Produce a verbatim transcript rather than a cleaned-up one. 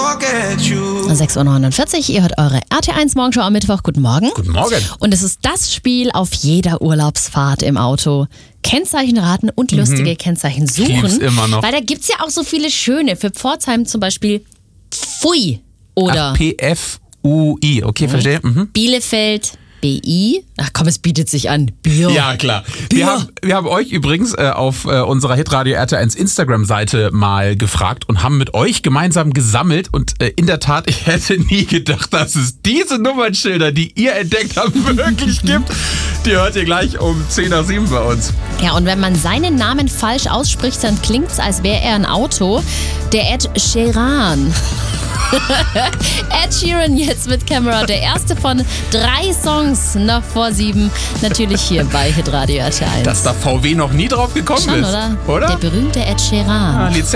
sechs Uhr neunundvierzig, ihr hört eure R T eins Morgenshow am Mittwoch. Guten Morgen. Guten Morgen. Und es ist das Spiel auf jeder Urlaubsfahrt im Auto. Kennzeichen raten und lustige Mhm. Kennzeichen suchen. Ich lieb's immer noch. Weil da gibt's ja auch so viele schöne. Für Pforzheim zum Beispiel Pfui oder Ach, P F U I, okay, verstehe. Mhm. Bielefeld B I. Ach komm, es bietet sich an. Bier. Ja, klar. Bier. Wir haben, wir haben euch übrigens äh, auf äh, unserer Hitradio R T eins Instagram-Seite mal gefragt und haben mit euch gemeinsam gesammelt. Und äh, in der Tat, ich hätte nie gedacht, dass es diese Nummernschilder, die ihr entdeckt habt, wirklich gibt. Die hört ihr gleich um zehn nach sieben bei uns. Ja, und wenn man seinen Namen falsch ausspricht, dann klingt's, als wäre er ein Auto. Der Ed Sheeran. Ed Sheeran jetzt mit Camera, der erste von drei Songs noch vor sieben. Natürlich hier bei Hitradio R T eins. Dass da V W noch nie drauf gekommen Schon, ist. oder? Oder? Der berühmte Ed Sheeran. Ah,